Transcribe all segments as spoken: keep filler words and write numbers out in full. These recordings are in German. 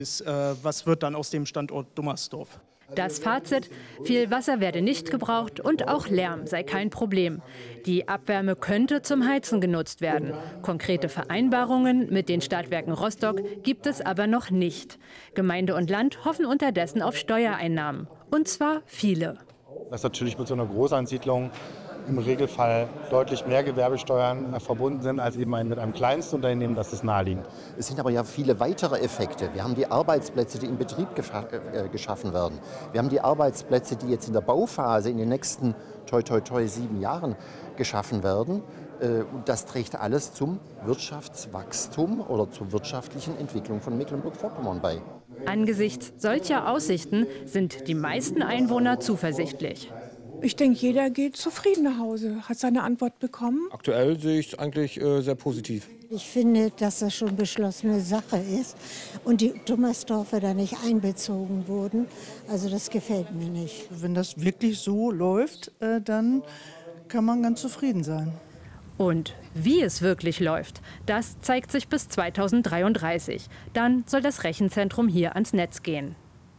Ist, äh, was wird dann aus dem Standort Dummersdorf? Das Fazit: Viel Wasser werde nicht gebraucht und auch Lärm sei kein Problem. Die Abwärme könnte zum Heizen genutzt werden. Konkrete Vereinbarungen mit den Stadtwerken Rostock gibt es aber noch nicht. Gemeinde und Land hoffen unterdessen auf Steuereinnahmen. Und zwar viele. Dass natürlich mit so einer Großansiedlung im Regelfall deutlich mehr Gewerbesteuern äh, verbunden sind als eben ein, mit einem Kleinstunternehmen, das ist naheliegend. Es sind aber ja viele weitere Effekte. Wir haben die Arbeitsplätze, die im Betrieb äh, geschaffen werden. Wir haben die Arbeitsplätze, die jetzt in der Bauphase in den nächsten toi toi toi sieben Jahren geschaffen werden. Äh, und das trägt alles zum Wirtschaftswachstum oder zur wirtschaftlichen Entwicklung von Mecklenburg-Vorpommern bei. Angesichts solcher Aussichten sind die meisten Einwohner zuversichtlich. Ich denke, jeder geht zufrieden nach Hause, hat seine Antwort bekommen. Aktuell sehe ich es eigentlich äh, sehr positiv. Ich finde, dass das schon beschlossene Sache ist und die Dummersdorfer da nicht einbezogen wurden. Also das gefällt mir nicht. Wenn das wirklich so läuft, äh, dann kann man ganz zufrieden sein. Und wie es wirklich läuft, das zeigt sich bis zweitausenddreiunddreißig. Dann soll das Rechenzentrum hier ans Netz gehen.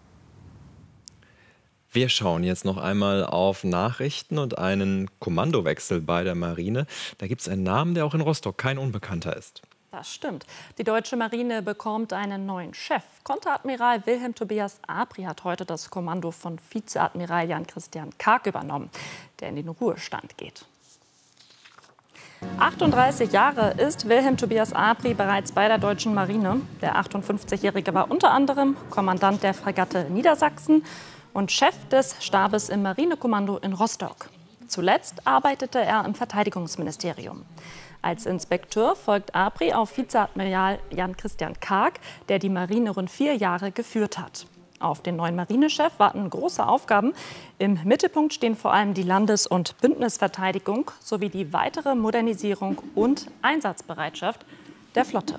Wir schauen jetzt noch einmal auf Nachrichten und einen Kommandowechsel bei der Marine. Da gibt es einen Namen, der auch in Rostock kein Unbekannter ist. Das stimmt. Die deutsche Marine bekommt einen neuen Chef. Konteradmiral Wilhelm Tobias Apri hat heute das Kommando von Vizeadmiral Jan-Christian Karg übernommen, der in den Ruhestand geht. achtunddreißig Jahre ist Wilhelm Tobias Apri bereits bei der deutschen Marine. Der achtundfünfzigjährige war unter anderem Kommandant der Fregatte Niedersachsen und Chef des Stabes im Marinekommando in Rostock. Zuletzt arbeitete er im Verteidigungsministerium. Als Inspekteur folgt Apri auf Vizeadmiral Jan-Christian Karg, der die Marine rund vier Jahre geführt hat. Auf den neuen Marinechef warten große Aufgaben. Im Mittelpunkt stehen vor allem die Landes- und Bündnisverteidigung sowie die weitere Modernisierung und Einsatzbereitschaft der Flotte.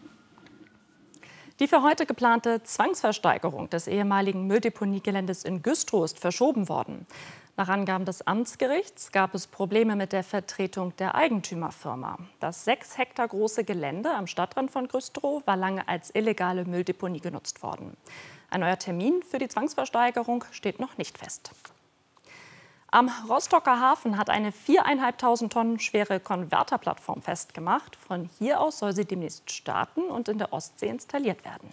Die für heute geplante Zwangsversteigerung des ehemaligen Mülldeponiegeländes in Güstrow ist verschoben worden. Nach Angaben des Amtsgerichts gab es Probleme mit der Vertretung der Eigentümerfirma. Das sechs Hektar große Gelände am Stadtrand von Güstrow war lange als illegale Mülldeponie genutzt worden. Ein neuer Termin für die Zwangsversteigerung steht noch nicht fest. Am Rostocker Hafen hat eine viertausendfünfhundert Tonnen schwere Konverterplattform festgemacht. Von hier aus soll sie demnächst starten und in der Ostsee installiert werden.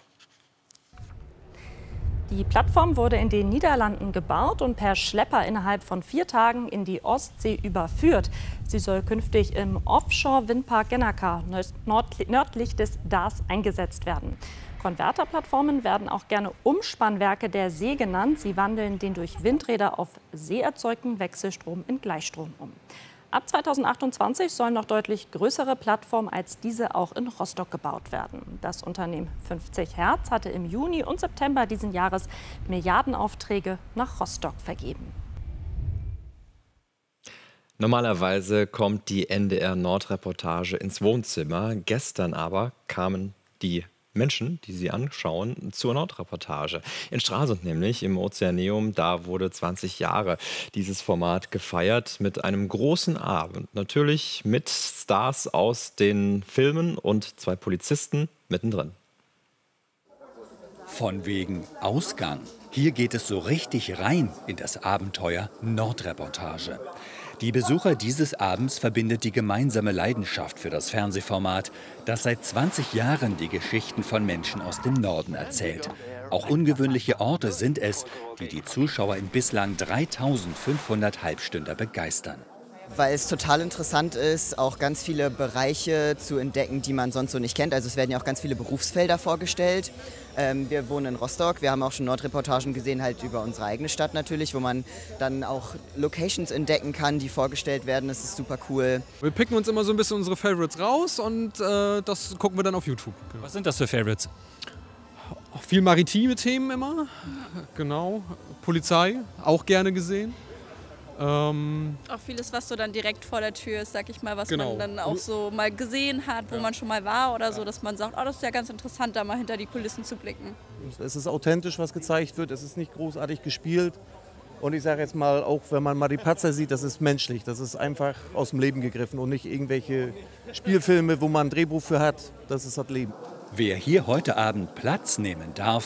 Die Plattform wurde in den Niederlanden gebaut und per Schlepper innerhalb von vier Tagen in die Ostsee überführt. Sie soll künftig im Offshore-Windpark Gennaker nördlich des Dars eingesetzt werden. Konverterplattformen werden auch gerne Umspannwerke der See genannt. Sie wandeln den durch Windräder auf See erzeugten Wechselstrom in Gleichstrom um. Ab zweitausendachtundzwanzig sollen noch deutlich größere Plattformen als diese auch in Rostock gebaut werden. Das Unternehmen fünfzig Hertz hatte im Juni und September diesen Jahres Milliardenaufträge nach Rostock vergeben. Normalerweise kommt die N D R-Nord-Reportage ins Wohnzimmer. Gestern aber kamen die Menschen, die sie anschauen, zur Nordreportage. In Stralsund nämlich, im Ozeaneum, da wurde zwanzig Jahre dieses Format gefeiert mit einem großen Abend. Natürlich mit Stars aus den Filmen und zwei Polizisten mittendrin. Von wegen Ausgang. Hier geht es so richtig rein in das Abenteuer Nordreportage. Die Besucher dieses Abends verbindet die gemeinsame Leidenschaft für das Fernsehformat, das seit zwanzig Jahren die Geschichten von Menschen aus dem Norden erzählt. Auch ungewöhnliche Orte sind es, die die Zuschauer in bislang dreitausendfünfhundert Halbstünder begeistern. Weil es total interessant ist, auch ganz viele Bereiche zu entdecken, die man sonst so nicht kennt. Also es werden ja auch ganz viele Berufsfelder vorgestellt. Ähm, wir wohnen in Rostock, wir haben auch schon Nordreportagen gesehen, halt über unsere eigene Stadt natürlich, wo man dann auch Locations entdecken kann, die vorgestellt werden. Das ist super cool. Wir picken uns immer so ein bisschen unsere Favorites raus und äh, das gucken wir dann auf YouTube. Genau. Was sind das für Favorites? Auch viel maritime Themen immer, genau. Polizei, auch gerne gesehen. Ähm, auch vieles, was so dann direkt vor der Tür ist, sag ich mal, was genau. man dann auch so mal gesehen hat, wo ja. man schon mal war oder so, dass man sagt, oh, das ist ja ganz interessant, da mal hinter die Kulissen zu blicken. Es ist authentisch, was gezeigt wird, es ist nicht großartig gespielt und ich sage jetzt mal, auch wenn man mal die Patzer sieht, das ist menschlich, das ist einfach aus dem Leben gegriffen und nicht irgendwelche Spielfilme, wo man ein Drehbuch für hat, das ist das Leben. Wer hier heute Abend Platz nehmen darf,